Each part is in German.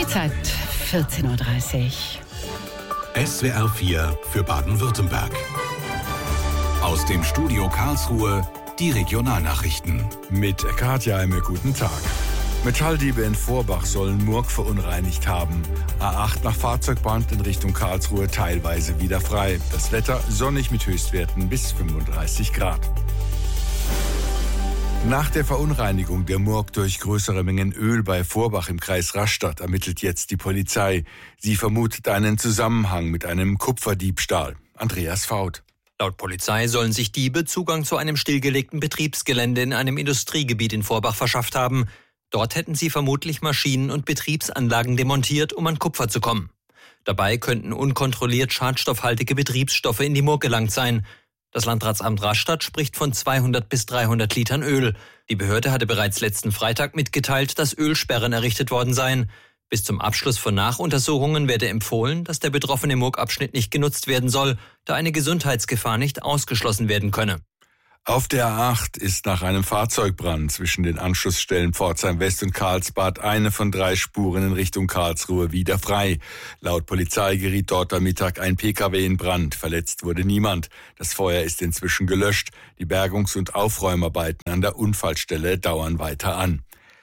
Uhrzeit 14.30 Uhr. SWR 4 für Baden-Württemberg. Aus dem Studio Karlsruhe die Regionalnachrichten. Mit Katja Heime, guten Tag. Metalldiebe in Vorbach sollen Murg verunreinigt haben. A8 nach Fahrzeugbrand in Richtung Karlsruhe teilweise wieder frei. Das Wetter sonnig mit Höchstwerten bis 35 Grad. Nach der Verunreinigung der Murg durch größere Mengen Öl bei Vorbach im Kreis Rastatt ermittelt jetzt die Polizei. Sie vermutet einen Zusammenhang mit einem Kupferdiebstahl. Andreas Faut. Laut Polizei sollen sich Diebe Zugang zu einem stillgelegten Betriebsgelände in einem Industriegebiet in Vorbach verschafft haben. Dort hätten sie vermutlich Maschinen und Betriebsanlagen demontiert, um an Kupfer zu kommen. Dabei könnten unkontrolliert schadstoffhaltige Betriebsstoffe in die Murg gelangt sein. Das Landratsamt Rastatt spricht von 200 bis 300 Litern Öl. Die Behörde hatte bereits letzten Freitag mitgeteilt, dass Ölsperren errichtet worden seien. Bis zum Abschluss von Nachuntersuchungen werde empfohlen, dass der betroffene Murgabschnitt nicht genutzt werden soll, da eine Gesundheitsgefahr nicht ausgeschlossen werden könne. Auf der A8 ist nach einem Fahrzeugbrand zwischen den Anschlussstellen Pforzheim West und Karlsbad eine von 3 Spuren in Richtung Karlsruhe wieder frei. Laut Polizei geriet dort am Mittag ein Pkw in Brand. Verletzt wurde niemand. Das Feuer ist inzwischen gelöscht. Die Bergungs- und Aufräumarbeiten an der Unfallstelle dauern weiter an.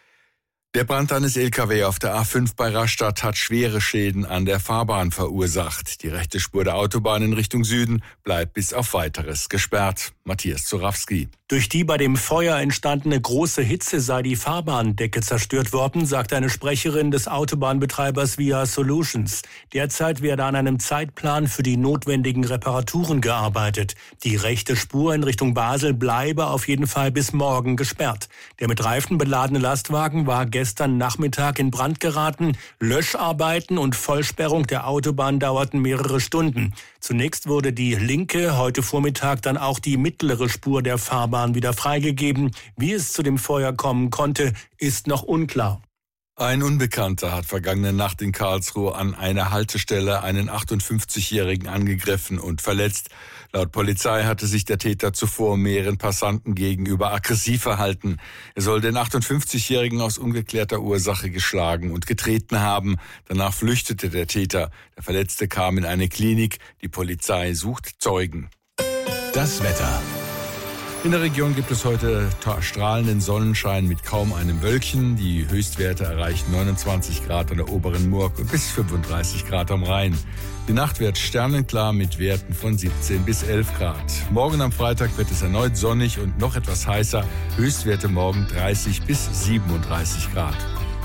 Der Brand eines Lkw auf der A5 bei Rastatt hat schwere Schäden an der Fahrbahn verursacht. Die rechte Spur der Autobahn in Richtung Süden bleibt bis auf Weiteres gesperrt. Matthias Zorawski. Durch die bei dem Feuer entstandene große Hitze sei die Fahrbahndecke zerstört worden, sagt eine Sprecherin des Autobahnbetreibers Via Solutions. Derzeit werde an einem Zeitplan für die notwendigen Reparaturen gearbeitet. Die rechte Spur in Richtung Basel bleibe auf jeden Fall bis morgen gesperrt. Der mit Reifen beladene Lastwagen war gestern Nachmittag in Brand geraten. Löscharbeiten und Vollsperrung der Autobahn dauerten mehrere Stunden. Zunächst wurde die linke, heute Vormittag dann auch die mittlere Spur der Fahrbahn wieder freigegeben. Wie es zu dem Feuer kommen konnte, ist noch unklar. Ein Unbekannter hat vergangene Nacht in Karlsruhe an einer Haltestelle einen 58-Jährigen angegriffen und verletzt. Laut Polizei hatte sich der Täter zuvor mehreren Passanten gegenüber aggressiv verhalten. Er soll den 58-Jährigen aus ungeklärter Ursache geschlagen und getreten haben. Danach flüchtete der Täter. Der Verletzte kam in eine Klinik. Die Polizei sucht Zeugen. Das Wetter. In der Region gibt es heute strahlenden Sonnenschein mit kaum einem Wölkchen. Die Höchstwerte erreichen 29 Grad an der oberen Murg und bis 35 Grad am Rhein. Die Nacht wird sternenklar mit Werten von 17 bis 11 Grad. Morgen am Freitag wird es erneut sonnig und noch etwas heißer. Höchstwerte morgen 30 bis 37 Grad.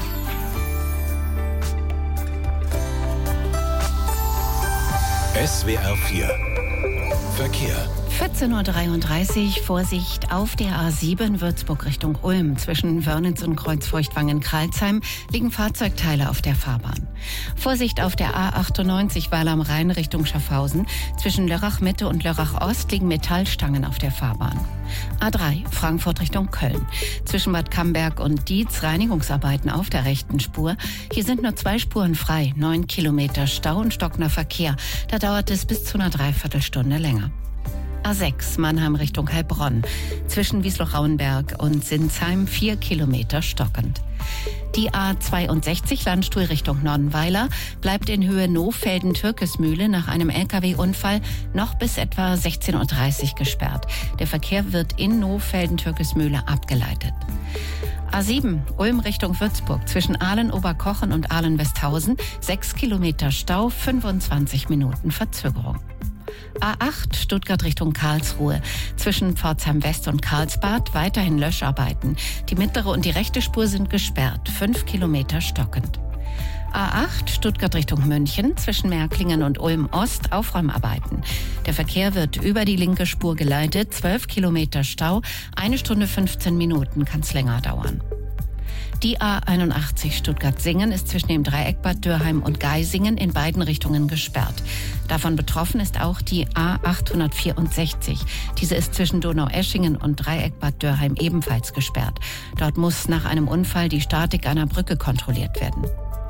SWR 4 Verkehr. 14.33 Uhr, Vorsicht auf der A7 Würzburg Richtung Ulm. Zwischen Wörnitz und Kreuzfurchtwangen-Kralsheim liegen Fahrzeugteile auf der Fahrbahn. Vorsicht auf der A98 Weiler am Rhein Richtung Schaffhausen. Zwischen Lörrach Mitte und Lörrach Ost liegen Metallstangen auf der Fahrbahn. A3 Frankfurt Richtung Köln. Zwischen Bad Camberg und Dietz Reinigungsarbeiten auf der rechten Spur. Hier sind nur 2 Spuren frei. 9 Kilometer Stau und stockender Verkehr. Da dauert es bis zu einer Dreiviertelstunde länger. A6 Mannheim Richtung Heilbronn. Zwischen Wiesloch-Rauenberg und Sinsheim 4 Kilometer stockend. Die A62 Landstuhl Richtung Nonnweiler bleibt in Höhe Nohfelden-Türkesmühle nach einem Lkw-Unfall noch bis etwa 16.30 Uhr gesperrt. Der Verkehr wird in Nohfelden-Türkesmühle abgeleitet. A7 Ulm Richtung Würzburg zwischen Ahlen-Oberkochen und Ahlen-Westhausen 6 Kilometer Stau, 25 Minuten Verzögerung. A8 Stuttgart Richtung Karlsruhe. Zwischen Pforzheim West und Karlsbad weiterhin Löscharbeiten. Die mittlere und die rechte Spur sind gesperrt. 5 Kilometer stockend. A8 Stuttgart Richtung München. Zwischen Märklingen und Ulm Ost Aufräumarbeiten. Der Verkehr wird über die linke Spur geleitet. 12 Kilometer Stau. 1 Stunde 15 Minuten kann es länger dauern. Die A81 Stuttgart-Singen ist zwischen dem Dreieck Bad Dürheim und Geisingen in beiden Richtungen gesperrt. Davon betroffen ist auch die A864. Diese ist zwischen Donaueschingen und Dreieck Bad Dürheim ebenfalls gesperrt. Dort muss nach einem Unfall die Statik einer Brücke kontrolliert werden.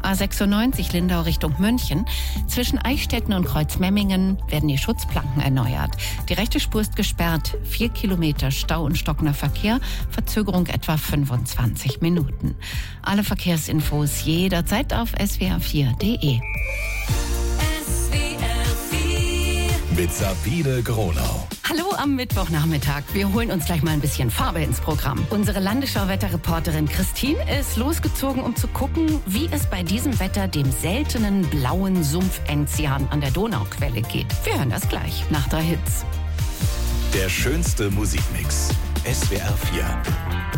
A96 Lindau Richtung München. Zwischen Eichstätten und Kreuzmemmingen werden die Schutzplanken erneuert. Die rechte Spur ist gesperrt. 4 Kilometer Stau und stockender Verkehr. Verzögerung etwa 25 Minuten. Alle Verkehrsinfos jederzeit auf swr4.de. Mit Sabine Gronau. Hallo am Mittwochnachmittag. Wir holen uns gleich mal ein bisschen Farbe ins Programm. Unsere Landesschau-Wetterreporterin Christine ist losgezogen, um zu gucken, wie es bei diesem Wetter dem seltenen blauen Sumpfenzian an der Donauquelle geht. Wir hören das gleich nach 3 Hits. Der schönste Musikmix. SWR 4.